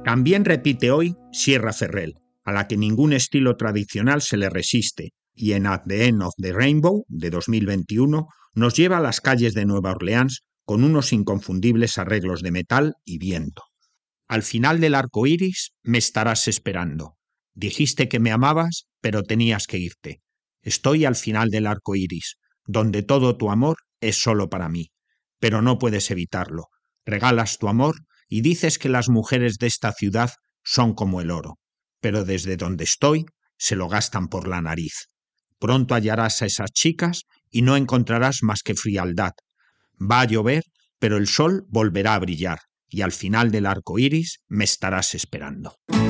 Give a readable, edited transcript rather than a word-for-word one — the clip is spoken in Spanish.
También repite hoy Sierra Ferrell, a la que ningún estilo tradicional se le resiste, y en At the End of the Rainbow, de 2021, nos lleva a las calles de Nueva Orleans con unos inconfundibles arreglos de metal y viento. Al final del arco iris me estarás esperando. Dijiste que me amabas, pero tenías que irte. Estoy al final del arco iris, donde todo tu amor es solo para mí. Pero no puedes evitarlo. Regalas tu amor y dices que las mujeres de esta ciudad son como el oro. Pero desde donde estoy, se lo gastan por la nariz. Pronto hallarás a esas chicas y no encontrarás más que frialdad. Va a llover, pero el sol volverá a brillar, y al final del arco iris me estarás esperando.